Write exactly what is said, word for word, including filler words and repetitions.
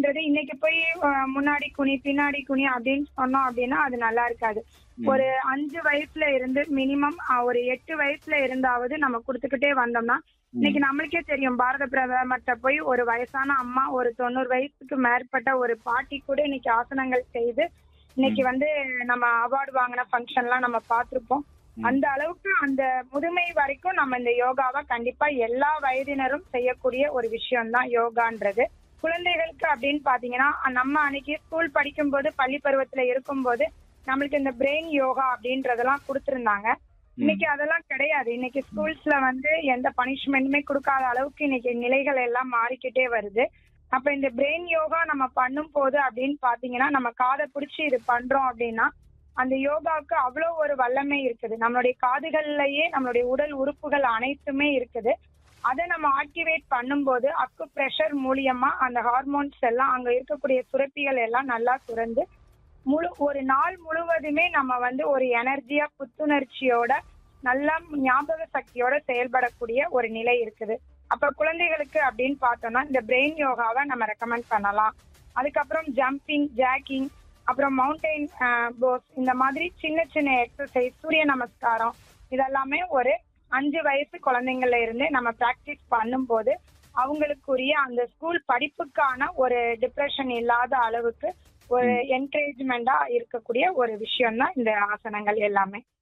அப்படின்றது இன்னைக்கு போய் அஹ், முன்னாடி குனி பின்னாடி குனி அப்படின்னு சொன்னோம் அப்படின்னா அது நல்லா இருக்காது. ஒரு அஞ்சு வயசுல இருந்து மினிமம் ஒரு எட்டு வயசுல இருந்தாவது நம்ம கொடுத்துக்கிட்டே வந்தோம்னா இன்னைக்கு நம்மளுக்கே தெரியும். பாரத பிரதமர்கிட்ட போய் ஒரு வயசான அம்மா ஒரு தொண்ணூறு வயசுக்கு மேற்பட்ட ஒரு பாட்டி கூட இன்னைக்கு ஆசனங்கள் செய்து இன்னைக்கு வந்து நம்ம அவார்டு வாங்கின ஃபங்க்ஷன் எல்லாம் நம்ம பார்த்திருப்போம். அந்த அளவுக்கு அந்த முதுமை வரைக்கும் நம்ம இந்த யோகாவை கண்டிப்பா எல்லா வயதினரும் செய்யக்கூடிய ஒரு விஷயம் தான் யோகான்றது. குழந்தைகளுக்கு அப்படின்னு பாத்தீங்கன்னா நம்ம அன்னைக்கு ஸ்கூல் படிக்கும் போது பள்ளி பருவத்துல இருக்கும் போது நம்மளுக்கு இந்த பிரெயின் யோகா அப்படின்றதெல்லாம் கொடுத்திருந்தாங்க. இன்னைக்கு அதெல்லாம் கிடையாது. இன்னைக்கு ஸ்கூல்ஸ்ல வந்து எந்த பனிஷ்மெண்ட்டுமே கொடுக்காத அளவுக்கு இன்னைக்கு நிலைகள் எல்லாம் மாறிக்கிட்டே வருது. அப்ப இந்த பிரெயின் யோகா நம்ம பண்ணும் போது அப்படின்னு பாத்தீங்கன்னா நம்ம காதை பிடிச்சி இது பண்றோம் அப்படின்னா அந்த யோகாவுக்கு அவ்வளவு ஒரு வல்லமை இருக்குது. நம்மளுடைய காதுகள்லயே நம்மளுடைய உடல் உறுப்புகள் அனைத்துமே இருக்குது. அதை நம்ம ஆக்டிவேட் பண்ணும்போது அக்கு பிரஷர் மூலியமா அந்த ஹார்மோன்ஸ் எல்லாம் அங்க இருக்கக்கூடிய சுரப்பிகள் எல்லாம் நல்லா சுரந்து முழு ஒரு நாள் முழுவதுமே நம்ம வந்து ஒரு எனர்ஜியா புத்துணர்ச்சியோட நல்லா ஞாபக சக்தியோட செயல்படக்கூடிய ஒரு நிலை இருக்குது. அப்ப குழந்தைகளுக்கு அப்படின்னு பார்த்தோம்னா இந்த பிரெயின் யோகாவை நம்ம ரெக்கமெண்ட் பண்ணலாம். அதுக்கப்புறம் ஜம்பிங், ஜாக்கிங், அப்புறம் மவுண்டைன் போஸ், இந்த மாதிரி சின்ன சின்ன எக்ஸசைஸ், சூரிய நமஸ்காரம், இதெல்லாமே ஒரு அஞ்சு வயசு குழந்தைங்கள்ல இருந்து நம்ம பிராக்டிஸ் பண்ணும்போது அவங்களுக்குரிய அந்த ஸ்கூல் படிப்புக்கான ஒரு டிப்ரெஷன் இல்லாத அளவுக்கு ஒரு என்கரேஜ்மெண்டா இருக்கக்கூடிய ஒரு விஷயம் தான் இந்த ஆசனங்கள் எல்லாமே.